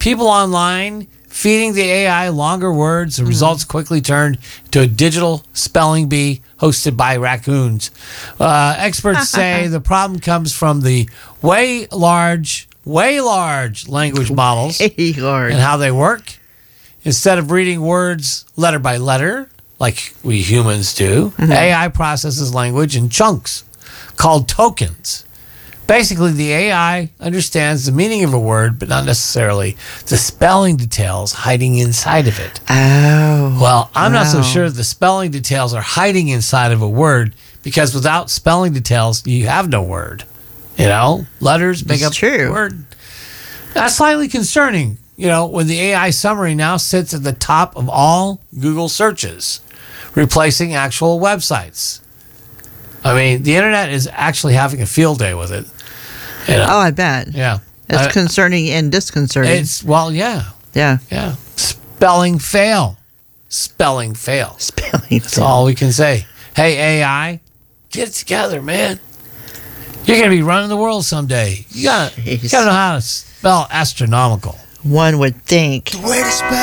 People online feeding the AI longer words. The results quickly turned to a digital spelling bee hosted by raccoons. Experts say the problem comes from the way large language models and how they work. Instead of reading words letter by letter, like we humans do, AI processes language in chunks called tokens. Basically, the AI understands the meaning of a word, but not necessarily the spelling details hiding inside of it. Oh. Well, I'm not so sure the spelling details are hiding inside of a word, because without spelling details, you have no word. You know, letters make up a word. That's slightly concerning, you know, when the AI summary now sits at the top of all Google searches, replacing actual websites. I mean, the internet is actually having a field day with it. You know? Oh, I bet. Yeah. It's concerning and disconcerting. Yeah. Yeah. Yeah. Spelling fail. That's all we can say. Hey, AI, get it together, man. You're going to be running the world someday. You got to know how to spell astronomical. One would think. The way to spell